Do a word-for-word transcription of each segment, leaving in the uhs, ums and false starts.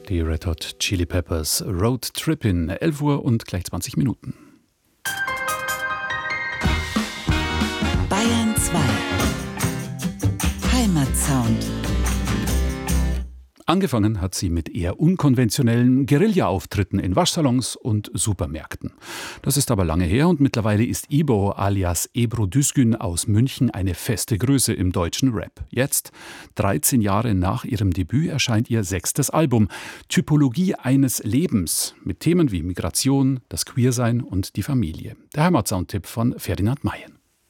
Die Red Hot Chili Peppers, Road Trippin', elf Uhr und gleich zwanzig Minuten. Bayern zwei. Heimatsound. Angefangen hat sie mit eher unkonventionellen Guerilla-Auftritten in Waschsalons und Supermärkten. Das ist aber lange her und mittlerweile ist Ebo alias Ebru Düzgün aus München eine feste Größe im deutschen Rap. Jetzt, dreizehn Jahre nach ihrem Debüt, erscheint ihr sechstes Album Typologie eines Lebens mit Themen wie Migration, das Queersein und die Familie. Der Heimatsound-Tipp von Ferdinand Mayen.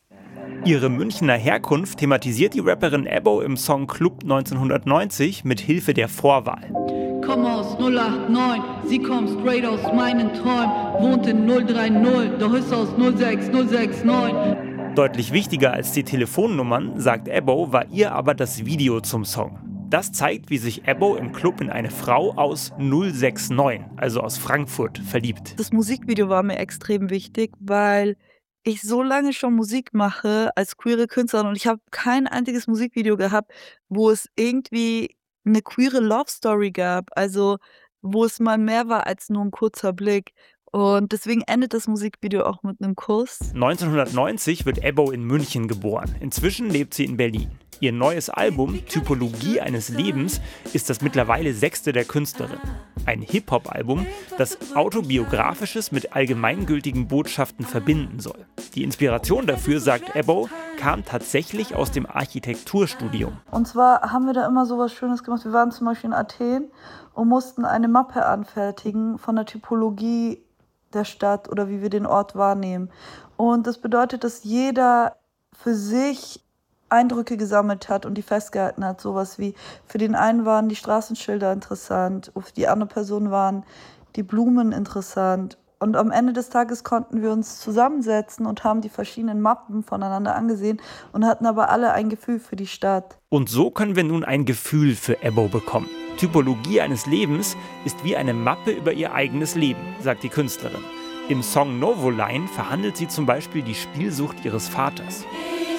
Ihre Münchner Herkunft thematisiert die Rapperin Ebbo im Song Club neunzehnhundertneunzig mit Hilfe der Vorwahl. Komm aus null acht neun, sie kommt straight aus meinen Träumen, wohnt in null drei null, doch ist aus null sechs null sechs neun. Deutlich wichtiger als die Telefonnummern, sagt Ebbo, war ihr aber das Video zum Song. Das zeigt, wie sich Ebbo im Club in eine Frau aus null sechs neun, also aus Frankfurt, verliebt. Das Musikvideo war mir extrem wichtig, weil ich so lange schon Musik mache als queere Künstlerin und ich habe kein einziges Musikvideo gehabt, wo es irgendwie eine queere Love Story gab, also wo es mal mehr war als nur ein kurzer Blick. Und deswegen endet das Musikvideo auch mit einem Kuss. neunzehnhundertneunzig wird Ebbo in München geboren. Inzwischen lebt sie in Berlin. Ihr neues Album, Typologie eines Lebens, ist das mittlerweile sechste der Künstlerin. Ein Hip-Hop-Album, das Autobiografisches mit allgemeingültigen Botschaften verbinden soll. Die Inspiration dafür, sagt Ebbo, kam tatsächlich aus dem Architekturstudium. Und zwar haben wir da immer so was Schönes gemacht. Wir waren zum Beispiel in Athen und mussten eine Mappe anfertigen von der Typologie der Stadt oder wie wir den Ort wahrnehmen. Und das bedeutet, dass jeder für sich Eindrücke gesammelt hat und die festgehalten hat. Sowas wie, für den einen waren die Straßenschilder interessant, für die andere Person waren die Blumen interessant. Und am Ende des Tages konnten wir uns zusammensetzen und haben die verschiedenen Mappen voneinander angesehen und hatten aber alle ein Gefühl für die Stadt. Und so können wir nun ein Gefühl für Ebbo bekommen. Typologie eines Lebens ist wie eine Mappe über ihr eigenes Leben, sagt die Künstlerin. Im Song Novoline verhandelt sie zum Beispiel die Spielsucht ihres Vaters.